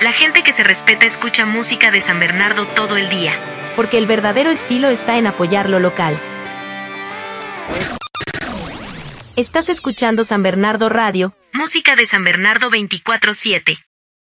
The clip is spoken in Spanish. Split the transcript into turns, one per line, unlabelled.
La gente que se respeta escucha música de San Bernardo todo el día.
Porque el verdadero estilo está en apoyar lo local. Estás escuchando San Bernardo Radio.
Música de San Bernardo 24/7.